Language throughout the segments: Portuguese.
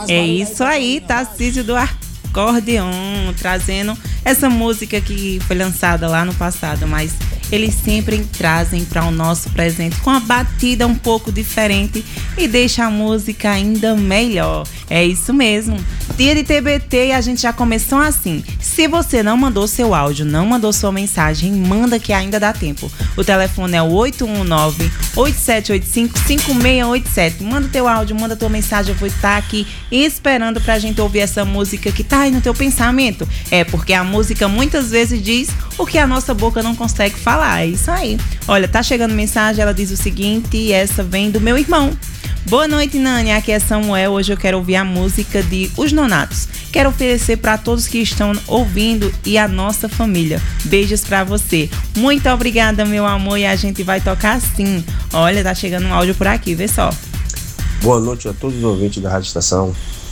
É isso aí, Tarcísio do Acordeon, trazendo essa música que foi lançada lá no passado, mas eles sempre trazem para o nosso presente com a batida um pouco diferente e deixa a música ainda melhor. É isso mesmo. Dia de TBT e a gente já começou assim. Se você não mandou seu áudio, não mandou sua mensagem, manda que ainda dá tempo. O telefone é o 819-8785-5687. Manda teu áudio, manda tua mensagem. Eu vou estar aqui esperando pra gente ouvir essa música que tá aí no teu pensamento. É porque a música muitas vezes diz o que a nossa boca não consegue falar. É isso aí. Olha, tá chegando mensagem, ela diz o seguinte, e essa vem do meu irmão. Boa noite, Nani. Aqui é Samuel. Hoje eu quero ouvir a música de Os Nonatos. Quero oferecer para todos que estão ouvindo e a nossa família. Beijos para você. Muito obrigada, meu amor. E a gente vai tocar sim. Olha, tá chegando um áudio por aqui, vê só. Boa noite a todos os ouvintes da Rádio Estação.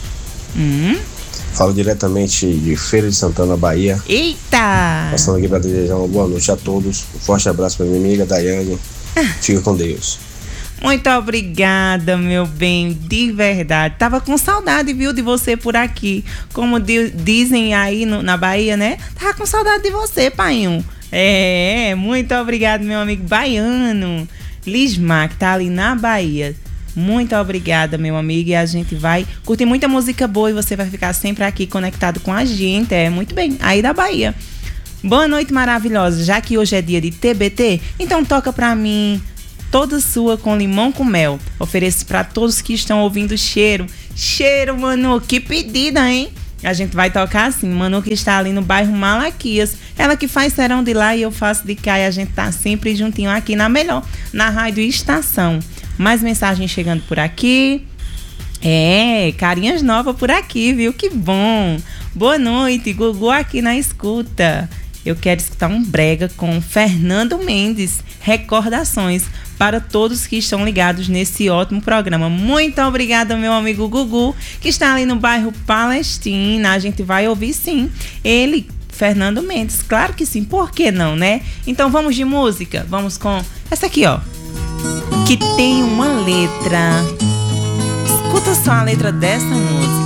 Falo diretamente de Feira de Santana, Bahia. Eita! Passando aqui para desejar uma boa noite a todos. Um forte abraço para minha amiga Daiane. Fica com Deus. Muito obrigada, meu bem, de verdade. Tava com saudade, viu, de você por aqui. Como dizem aí na Bahia, né? Tava com saudade de você, painho. Muito obrigado, meu amigo baiano. Lismar, que tá ali na Bahia. Muito obrigada, meu amigo. E a gente vai curtir muita música boa e você vai ficar sempre aqui conectado com a gente. Muito bem, aí da Bahia. Boa noite, maravilhosa. Já que hoje é dia de TBT, então toca pra mim Toda Sua com Limão com Mel. Ofereço pra todos que estão ouvindo Cheiro. Cheiro, Manu, que pedida, hein? A gente vai tocar assim, Manu que está ali no bairro Malaquias. Ela que faz serão de lá e eu faço de cá. E a gente tá sempre juntinho aqui na melhor, na Rádio Estação. Mais mensagens chegando por aqui. Carinhas novas por aqui, viu? Que bom. Boa noite, Gugu aqui na escuta. Eu quero escutar um brega com Fernando Mendes, Recordações, para todos que estão ligados nesse ótimo programa. Muito obrigada, meu amigo Gugu, que está ali no bairro Palestina. A gente vai ouvir sim ele, Fernando Mendes, claro que sim, por que não, né? Então vamos de música, vamos com essa aqui, ó, que tem uma letra. Escuta só a letra dessa música.